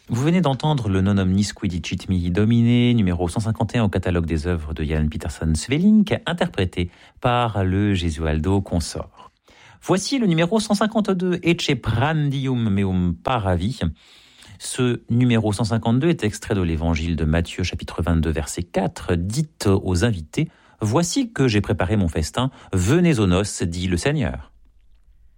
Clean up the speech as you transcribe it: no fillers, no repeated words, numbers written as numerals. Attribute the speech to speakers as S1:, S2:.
S1: Vous venez d'entendre le Non omnis qui dicit mihi Domine, numéro 151 au catalogue des œuvres de Jan Pieterszoon Sweelinck, interprété par le Gesualdo Consort. Voici le numéro 152, Ecce prandium meum paravi. Ce numéro 152 est extrait de l'évangile de Matthieu, chapitre 22, verset 4. Dites aux invités, voici que j'ai préparé mon festin, venez aux noces, dit le Seigneur.